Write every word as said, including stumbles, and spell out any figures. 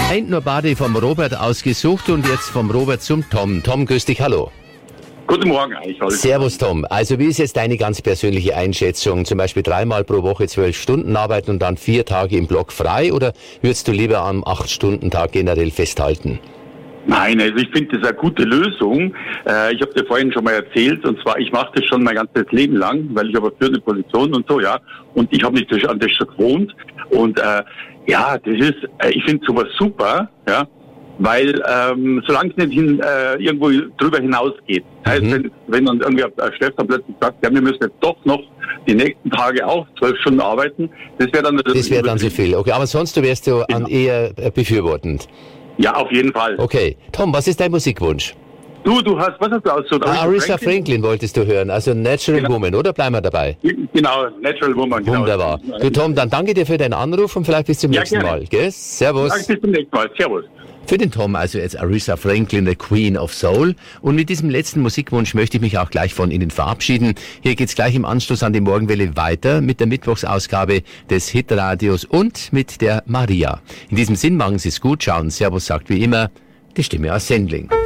Ain't Nobody vom Robert ausgesucht und jetzt vom Robert zum Tom. Tom, grüß dich, hallo. Guten Morgen eigentlich. Servus Tom. Also wie ist jetzt deine ganz persönliche Einschätzung? Zum Beispiel dreimal pro Woche zwölf Stunden arbeiten und dann vier Tage im Block frei, oder würdest du lieber am acht-Stunden-Tag generell festhalten? Nein, also ich finde das eine gute Lösung. Äh, ich habe dir vorhin schon mal erzählt, und zwar, ich mache das schon mein ganzes Leben lang, weil ich habe eine führende Position und so, ja. Und ich habe mich das, an das schon gewohnt. Und äh, ja, das ist, äh, ich finde sowas super, ja. Weil ähm, solange es nicht hin, äh, irgendwo drüber hinausgeht. Das heißt, Mhm. wenn, wenn dann irgendwie ein Chef dann plötzlich sagt, ja, wir müssen jetzt doch noch die nächsten Tage auch zwölf Stunden arbeiten, das wäre dann... Das wäre dann so viel. Okay, aber sonst du wärst du an eher äh, befürwortend. Ja, auf jeden Fall. Okay. Tom, was ist dein Musikwunsch? Du, du hast, was hast du ausgesucht? Ah, Aretha Franklin wolltest du hören, also Natural Genau. Woman, oder? Bleiben wir dabei. Genau, Natural Woman. Genau. Wunderbar. Du Tom, dann danke dir für deinen Anruf und vielleicht bis zum Ja, nächsten gerne. Mal. Gell? Servus. Danke, bis zum nächsten Mal. Servus. Für den Tom also jetzt Aretha Franklin, the Queen of Soul. Und mit diesem letzten Musikwunsch möchte ich mich auch gleich von Ihnen verabschieden. Hier geht's gleich im Anschluss an die Morgenwelle weiter mit der Mittwochsausgabe des Hitradios und mit der Maria. In diesem Sinn, machen Sie es gut, schauen. Servus sagt wie immer die Stimme aus Sendling.